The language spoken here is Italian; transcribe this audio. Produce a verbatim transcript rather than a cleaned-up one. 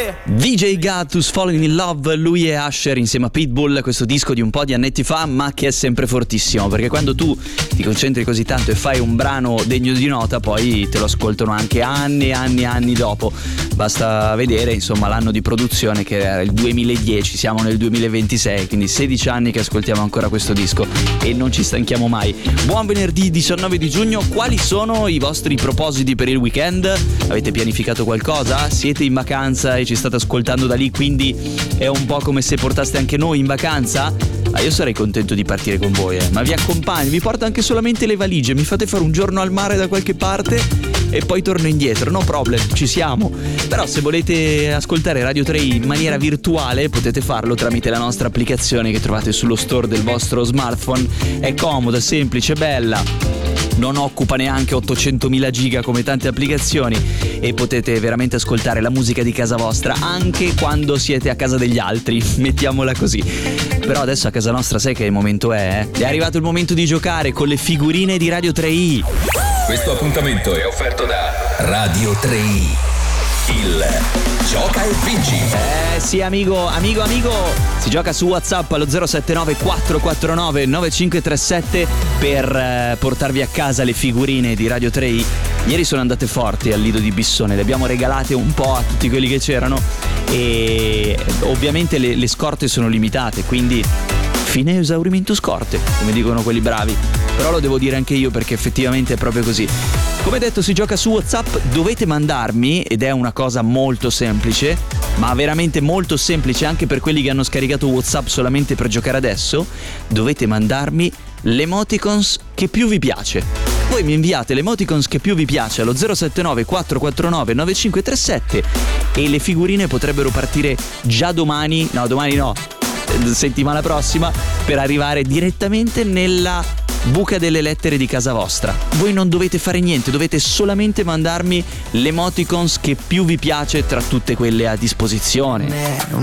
D J Gattus, Falling in Love, lui e Usher insieme a Pitbull, questo disco di un po' di annetti fa, ma che è sempre fortissimo, perché quando tu ti concentri così tanto e fai un brano degno di nota, poi te lo ascoltano anche anni e anni e anni dopo. Basta vedere, insomma, l'anno di produzione, che era il duemiladieci, siamo nel duemilaventisei, quindi sedici anni che ascoltiamo ancora questo disco e non ci stanchiamo mai. Buon venerdì diciannove di giugno, quali sono i vostri propositi per il weekend? Avete pianificato qualcosa? Siete in vacanza e ci state ascoltando da lì, quindi è un po' come se portaste anche noi in vacanza? Ah, io sarei contento di partire con voi, eh. Ma vi accompagno, vi porto anche solamente le valigie, mi fate fare un giorno al mare da qualche parte e poi torno indietro, no problem, ci siamo. Però se volete ascoltare Radio tre in maniera virtuale potete farlo tramite la nostra applicazione che trovate sullo store del vostro smartphone. È comoda, semplice, bella, non occupa neanche ottocentomila giga come tante applicazioni e potete veramente ascoltare la musica di casa vostra anche quando siete a casa degli altri, mettiamola così. Però adesso a casa nostra sai che il momento è, eh? È arrivato il momento di giocare con le figurine di Radio tre i. Questo appuntamento è offerto da Radio tre i. Il Gioca e Vinci. Eh sì, amico, amico, amico. Si gioca su WhatsApp allo zero sette nove quattro quattro nove nove cinque tre sette per eh, portarvi a casa le figurine di Radio tre i. Ieri sono andate forti al Lido di Bissone, le abbiamo regalate un po' a tutti quelli che c'erano e ovviamente le, le scorte sono limitate, quindi fine esaurimento scorte, come dicono quelli bravi. Però lo devo dire anche io perché effettivamente è proprio così. Come detto, si gioca su WhatsApp, dovete mandarmi, ed è una cosa molto semplice, ma veramente molto semplice anche per quelli che hanno scaricato WhatsApp solamente per giocare adesso, dovete mandarmi l'emoticons che più vi piace. Voi mi inviate l'emoticons che più vi piace allo zero sette nove quattro quattro nove nove cinque tre sette e le figurine potrebbero partire già domani, no domani no, settimana prossima, per arrivare direttamente nella buca delle lettere di casa vostra. Voi non dovete fare niente, dovete solamente mandarmi l'emoticons che più vi piace tra tutte quelle a disposizione.